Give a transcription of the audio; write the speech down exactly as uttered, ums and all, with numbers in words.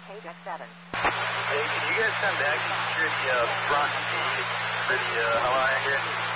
K J seven. Hey, can you guys come back and secure the uh, front feed for the uh, Hawaii here?